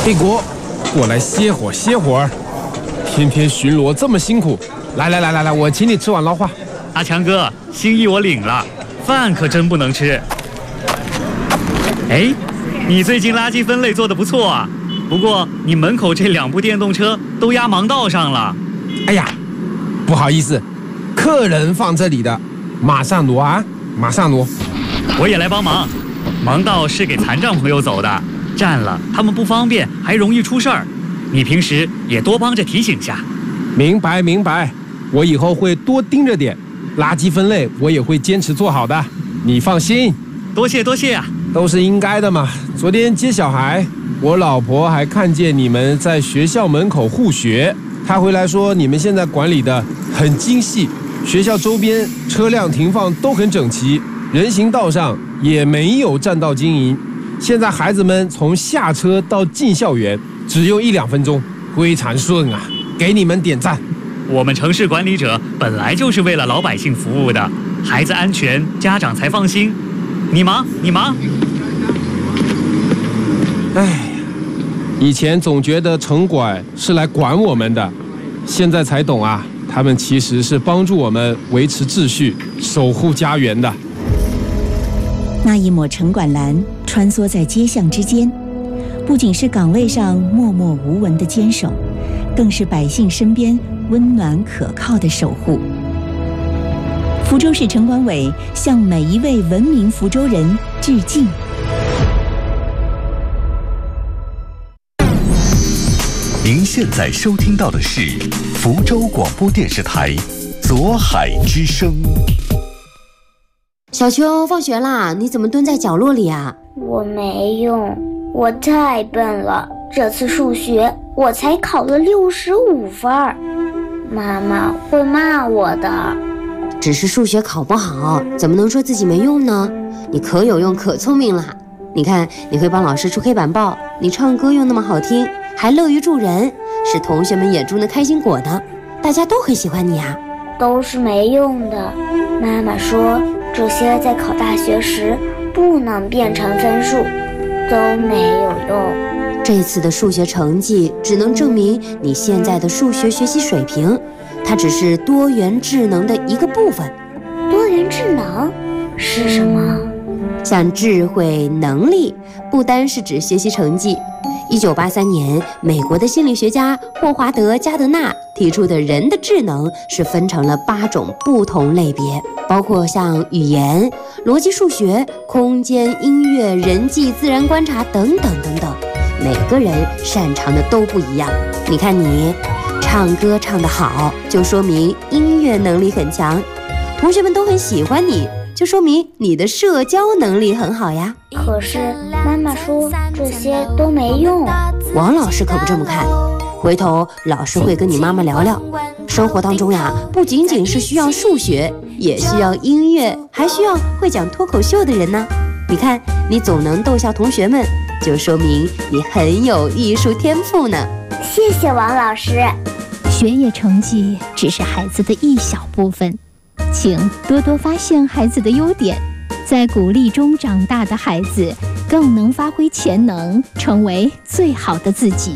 贝果，过来歇会儿。天天巡逻这么辛苦，来，我请你吃碗捞化。 阿强哥，心意我领了，饭可真不能吃。哎，你最近垃圾分类做得不错啊，不过你门口这2部电动车都压盲道上了。 哎呀，不好意思，客人放这里的，马上挪啊，马上挪。 我也来帮忙，盲道是给残障朋友走的，占了他们不方便，还容易出事儿。你平时也多帮着提醒下。 明白，我以后会多盯着点，垃圾分类我也会坚持做好的，你放心。 多谢啊， 都是应该的嘛。昨天接小孩，我老婆还看见你们在学校门口护学，她回来说你们现在管理的很精细，学校周边车辆停放都很整齐，人行道上也没有占道经营。现在孩子们从下车到进校园只用1-2分钟，非常顺啊，给你们点赞。 我们城市管理者本来就是为了老百姓服务的，孩子安全，家长才放心。你忙。 哎，以前总觉得城管是来管我们的，现在才懂啊，他们其实是帮助我们维持秩序，守护家园的。 那一抹城管蓝穿梭在街巷之间，不仅是岗位上默默无闻的坚守，更是百姓身边温暖可靠的守护。福州市城管委向每一位文明福州人致敬。 您现在收听到的是福州广播电视台左海之声。 小秋，放学啦，你怎么蹲在角落里啊？ 我没用，我太笨了，这次数学我才考了65分，妈妈会骂我的。 只是数学考不好，怎么能说自己没用呢？你可有用，可聪明啦！你看，你会帮老师出黑板报，你唱歌又那么好听，还乐于助人，是同学们眼中的开心果呢，大家都很喜欢你啊。 都是没用的，妈妈说这些在考大学时不能变成分数，都没有用。 这次的数学成绩只能证明你现在的数学学习水平，它只是多元智能的一个部分。 多元智能是什么？ 像智慧、能力，不单是指学习成绩。1983年，美国的心理学家霍华德·加德纳提出的人的智能是分成了8种不同类别，包括像语言、逻辑数学、空间、音乐、人际、自然观察等等等等。每个人擅长的都不一样。你看你，唱歌唱得好，就说明音乐能力很强；同学们都很喜欢你，就说明你的社交能力很好呀。 可是妈妈说这些都没用。 王老师可不这么看，回头老师会跟你妈妈聊聊，生活当中呀，不仅仅是需要数学，也需要音乐，还需要会讲脱口秀的人呢。你看，你总能逗笑同学们，就说明你很有艺术天赋呢。 谢谢王老师。 学业成绩只是孩子的一小部分，请多多发现孩子的优点，在鼓励中长大的孩子更能发挥潜能，成为最好的自己。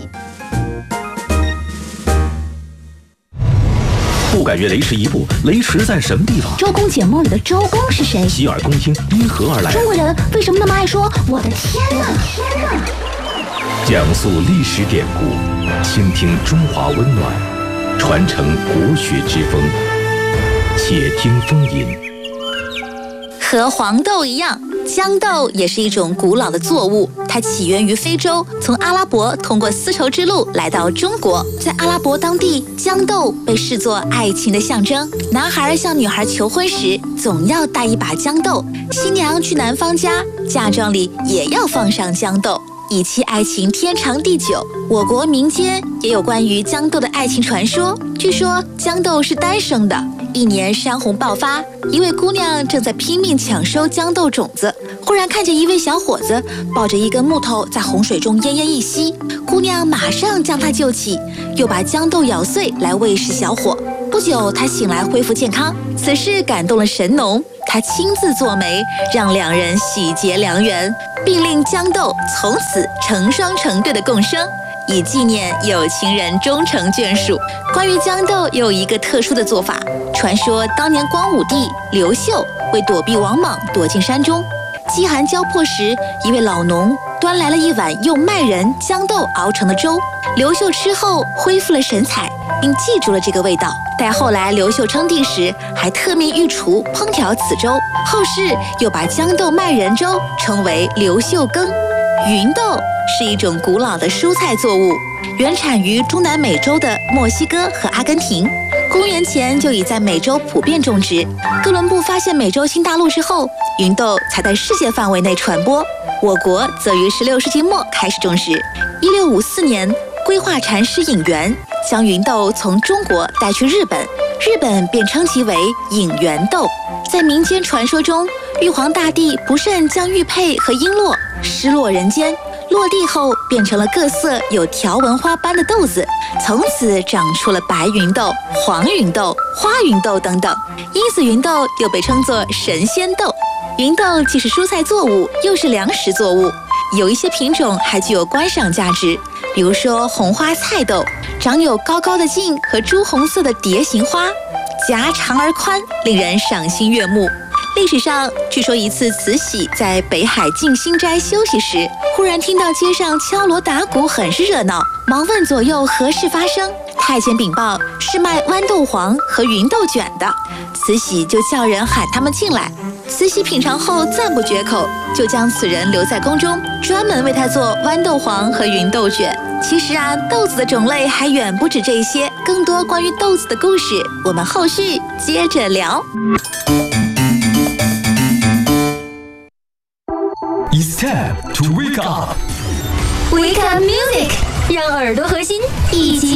不敢越雷池一步，雷池在什么地方？ 周公解梦里的周公是谁？ 洗耳恭听，因何而来？ 中国人为什么那么爱说我的天哪？ 讲述历史典故，倾听中华温暖，传承国学之风。且听风吟。 和黄豆一样，豇豆也是一种古老的作物，它起源于非洲，从阿拉伯通过丝绸之路来到中国。在阿拉伯当地，豇豆被视作爱情的象征。男孩向女孩求婚时，总要带一把豇豆；新娘去男方家，嫁妆里也要放上豇豆，以期爱情天长地久。我国民间也有关于豇豆的爱情传说，据说豇豆是单生的。一年山洪爆发，一位姑娘正在拼命抢收豇豆种子，忽然看见一位小伙子抱着一根木头在洪水中奄奄一息，姑娘马上将他救起，又把豇豆咬碎来喂食小伙。不久他醒来恢复健康，此事感动了神农，他亲自做媒，让两人喜结良缘，并令豇豆从此成双成对的共生。 以纪念有情人终成眷属。关于豇豆，有一个特殊的做法。传说当年光武帝刘秀为躲避王莽，躲进山中。饥寒交迫时，一位老农端来了一碗用麦仁、豇豆熬成的粥。刘秀吃后恢复了神采，并记住了这个味道。待后来刘秀称帝时，还特命御厨烹调此粥。后世又把豇豆麦仁粥称为刘秀羹。芸豆是一种古老的蔬菜作物，原产于中南美洲的墨西哥和阿根廷。公元前就已在美洲普遍种植。哥伦布发现美洲新大陆之后，芸豆才在世界范围内传播。我国则于16世纪末开始种植。1654年，规划禅师尹元将芸豆从中国带去日本，日本便称其为尹元豆。在民间传说中，玉皇大帝不慎将玉佩和璎珞失落人间，落地后变成了各色有条纹花斑的豆子，从此长出了白芸豆、黄芸豆、花芸豆等等，因此芸豆又被称作神仙豆。芸豆既是蔬菜作物，又是粮食作物，有一些品种还具有观赏价值，比如说红花菜豆，长有高高的茎和朱红色的蝶形花，夹长而宽，令人赏心悦目。历史上据说一次慈禧在北海静心斋休息时，忽然听到街上敲锣打鼓，很是热闹，忙问左右何事发生。太监禀报是卖豌豆黄和芸豆卷的，慈禧就叫人喊他们进来。慈禧品尝后赞不绝口，就将此人留在宫中，专门为他做豌豆黄和芸豆卷。其实啊，豆子的种类还远不止这些，更多关于豆子的故事，我们后续接着聊。 It's time to wake up. Wake up music， 让耳朵和心一起